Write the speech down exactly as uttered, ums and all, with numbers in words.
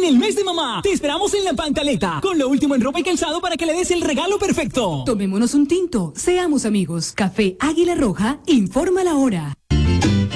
el mes de mamá, te esperamos en La Pantaleta, con lo último en ropa y calzado para que le des el regalo perfecto. Tomémonos un tinto, seamos amigos. Café Águila Roja, informa la hora.